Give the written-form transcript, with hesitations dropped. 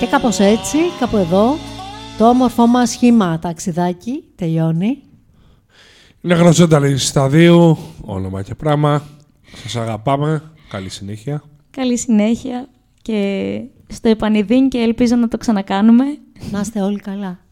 Και κάπως έτσι, κάπου εδώ, το όμορφό μας σχήμα ταξιδάκι τελειώνει. Είναι γνωστό τα σταδίου, όνομα και πράγμα. Σας αγαπάμε. Καλή συνέχεια. Καλή συνέχεια και στο επανειδήν και ελπίζω να το ξανακάνουμε. Να είστε όλοι καλά.